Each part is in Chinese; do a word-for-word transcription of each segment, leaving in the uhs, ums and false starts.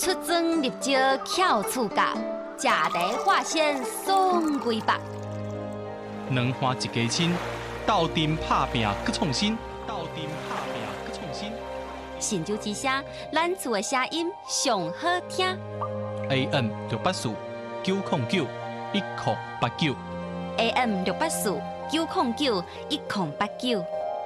出征入招巧厝角，食茶化鲜爽规百。 两花一家亲，斗阵拍拼搁创新，斗阵拍拼搁创新。 神州之声，咱厝的声音上好听。 A M 六八四九零九一零八九。 A M 六八四九零九一零八九。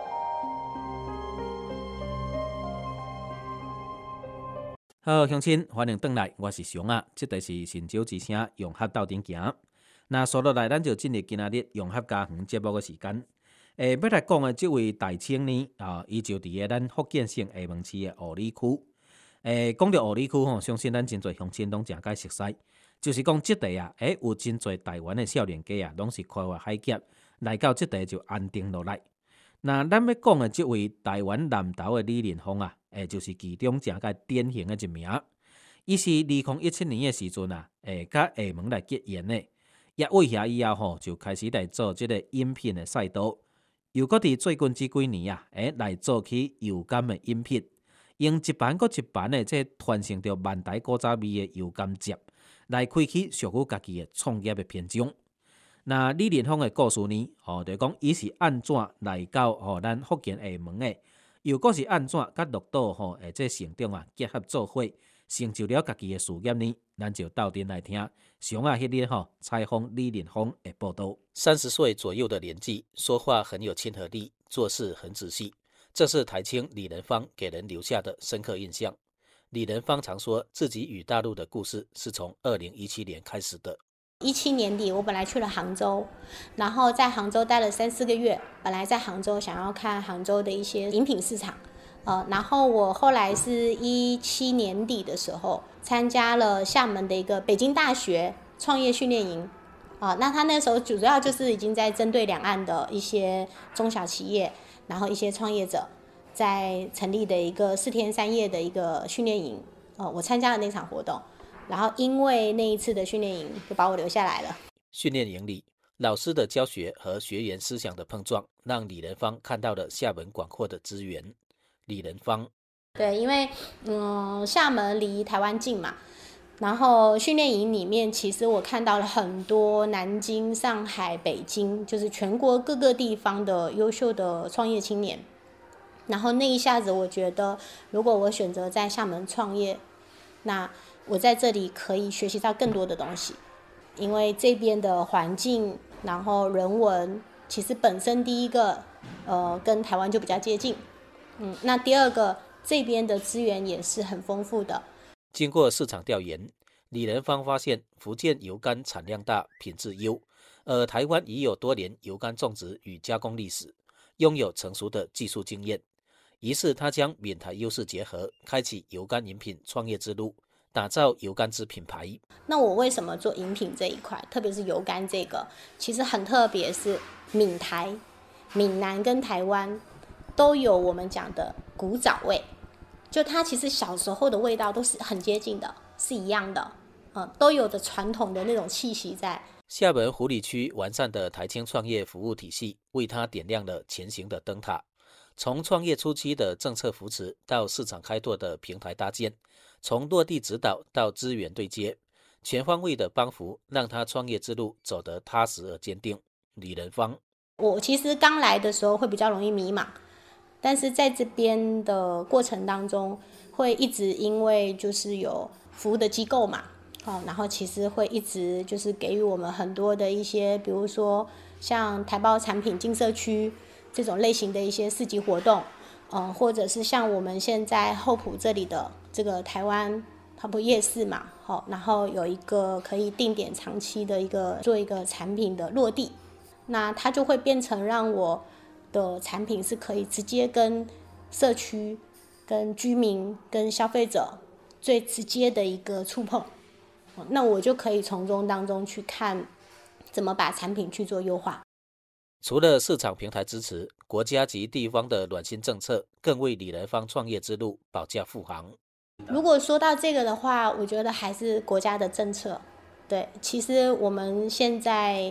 好，乡亲，欢迎回来，我是熊啊。这个是神州之声融合斗阵行。那说落来，咱就进入今仔日融合家园节目的时间。诶，要来讲的这位大青年啊，伊就伫个咱福建省厦门市的湖里区。诶，讲到湖里区吼，相信咱真侪乡亲拢诚解熟悉。就是讲这地啊，诶，有真侪台湾的少年家啊，拢是开发海峡来到这地就安定落来。那咱要讲的这位台湾南投的李连峰啊，诶，就是其中诚个典型的一名。伊是二零一七年的时阵啊，诶，甲厦门来结缘的，也为遐以后吼，就开始来做这个饮品的赛道。又搁伫最近这几年啊，诶，来做起油柑的饮品，用一盘搁一盘的这传承着万代古早味的油柑汁，来开启属于家己的创业的篇章。那李连峰的故事呢？吼、哦，就讲伊是安怎来到吼、哦、咱福建厦门的，又搁是安怎甲乐岛吼诶这成长啊结合做伙，成就了家己的事业呢？咱就斗阵来听上啊迄日吼采访李连峰的报道。 三十岁左右的年纪，说话很有亲和力，做事很仔细，这是台青李仁芳给人留下的深刻印象。李仁芳常说自己与大陆的故事是从二零一七年开始的。 一七年底，我本来去了杭州，然后在杭州待了三四个月。本来在杭州想要看杭州的一些饮品市场，呃，然后我后来是一七年底的时候参加了厦门的一个北京大学创业训练营，啊、呃，那他那时候主要就是已经在针对两岸的一些中小企业，然后一些创业者，在成立的一个四天三夜的一个训练营，呃，我参加了那场活动。然后因为那一次的训练营，就把我留下来了。 训练营里，老师的教学和学员思想的碰撞，让李仁芳看到了厦门广阔的资源。李仁芳， 对，因为嗯，厦门离台湾近嘛，然后训练营里面，其实我看到了很多南京、上海、北京，就是全国各个地方的优秀的创业青年。然后那一下子，我觉得如果我选择在厦门创业，那我在这里可以学习到更多的东西，因为这边的环境，然后人文，其实本身第一个，呃，跟台湾就比较接近，嗯，那第二个，这边的资源也是很丰富的。 经过市场调研，李仁芳发现福建油柑产量大，品质优，而台湾已有多年油柑种植与加工历史，拥有成熟的技术经验。于是他将闽台优势结合，开启油柑饮品创业之路，打造油柑汁品牌。 那我为什么做饮品这一块，特别是油柑这个，其实很特别，是闽台、闽南跟台湾都有我们讲的古早味，就它其实小时候的味道都是很接近的，是一样的，嗯，都有着传统的那种气息在。 厦门湖里区完善的台青创业服务体系，为他点亮了前行的灯塔。从创业初期的政策扶持到市场开拓的平台搭建，从落地指导到资源对接，全方位的帮扶，让他创业之路走得踏实而坚定。李仁芳， 我其实刚来的时候会比较容易迷茫，但是在这边的过程当中，会一直因为就是有服务的机构嘛，哦，然后其实会一直就是给予我们很多的一些，比如说像台胞产品进社区这种类型的一些市集活动，呃，或者是像我们现在后埔这里的这个台湾它不夜市嘛，好、哦，然后有一个可以定点长期的一个做一个产品的落地，那它就会变成让我的产品是可以直接跟社区、跟居民、跟消费者最直接的一个触碰，那我就可以从中当中去看怎么把产品去做优化。 除了市场平台支持，国家及地方的暖心政策更为李仁芳创业之路保驾护航。 如果说到这个的话，我觉得还是国家的政策。对，其实我们现在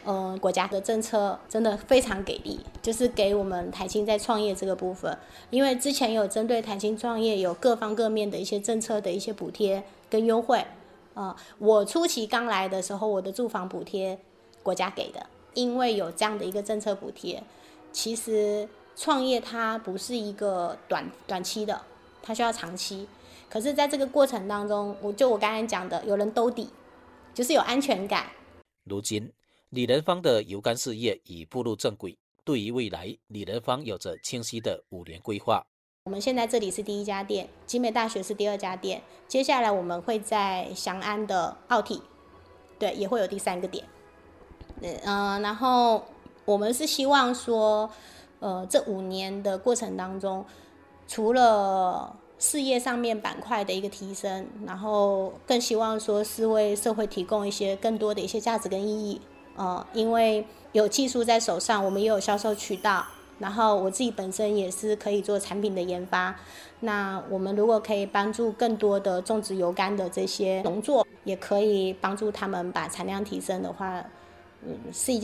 呃，国家的政策真的非常给力，就是给我们台青在创业这个部分，因为之前有针对台青创业有各方各面的一些政策的一些补贴跟优惠。呃，我初期刚来的时候，我的住房补贴国家给的，因为有这样的一个政策补贴，其实创业它不是一个短短期的，它需要长期。可是在这个过程当中，我就我刚才讲的，有人兜底，就是有安全感。 如今李仁芳的油柑事业已步入正轨，对于未来，李仁芳有着清晰的五年规划。 我们现在这里是第一家店，集美大学是第二家店，接下来我们会在祥安的奥体，对，也会有第三个点。嗯、呃，然后我们是希望说，呃，这五年的过程当中，除了事业上面板块的一个提升，然后更希望说是为社会提供一些更多的一些价值跟意义。呃，因为有技术在手上，我们也有销售渠道，然后我自己本身也是可以做产品的研发。那我们如果可以帮助更多的种植油柑的这些农作，也可以帮助他们把产量提升的话，嗯，是一件